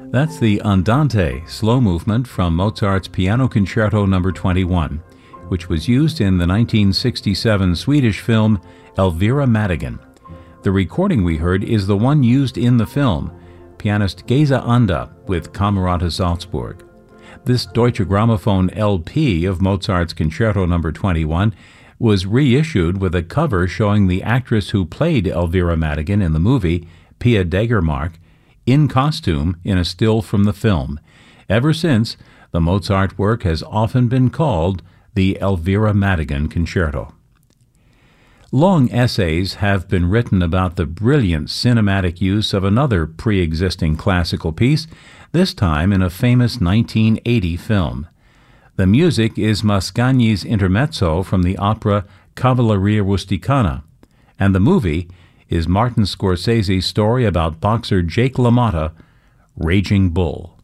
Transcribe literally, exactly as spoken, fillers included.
That's the Andante slow movement from Mozart's Piano Concerto number twenty-one, which was used in the nineteen sixty-seven Swedish film Elvira Madigan. The recording we heard is the one used in the film, pianist Geza Anda with Camerata Salzburg. This Deutsche Grammophon L P of Mozart's Concerto number twenty-one was reissued with a cover showing the actress who played Elvira Madigan in the movie, Pia Degermark, in costume in a still from the film. Ever since, the Mozart work has often been called the Elvira Madigan Concerto. Long essays have been written about the brilliant cinematic use of another pre-existing classical piece, this time in a famous nineteen eighty film. The music is Mascagni's intermezzo from the opera Cavalleria Rusticana, and the movie is Martin Scorsese's story about boxer Jake LaMotta, Raging Bull.